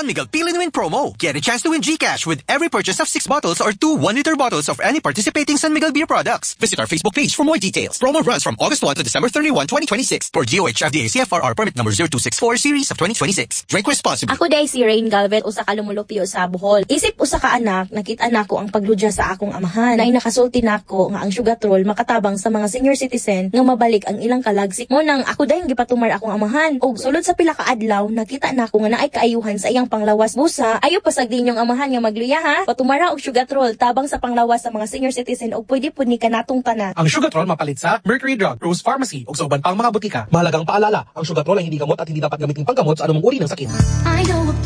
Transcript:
San Miguel Peel and Win promo. Get a chance to win GCash with every purchase of 6 bottles or 2 1-liter bottles of any participating San Miguel beer products. Visit our Facebook page for more details. Promo runs from August 1 to December 31, 2026 for DOH FDA CFRR permit number 0264 series of 2026. Drink responsibly. Ako day si Rain Galvez usa ka lumulupyo sa Bohol. Isip usa ka anak, nakita nako ang pagludya sa akong amahan. Na nakasulti nako nga ang sugatrol makatabang sa mga senior citizen nga mabalik ang ilang kalagsik mo nang ako day gipatumar akong amahan. Og sulod sa pila ka adlaw nakita nako nga naay kaayuhan sa iyang panglawas busa. Ayo pasag din yung amahan nga magluya ha. Patumara og sugatrol tabang sa panglawas sa mga senior citizen og pwede pud ni kanatong tanan. Ang sugatrol mapalit sa Mercury Drug, Rose Pharmacy ug sa uban pang mga butika. Mahalagang paalala, ang sugatrol ay hindi gamot at hindi dapat gamitin panggamot sa anumang uri ng sakit.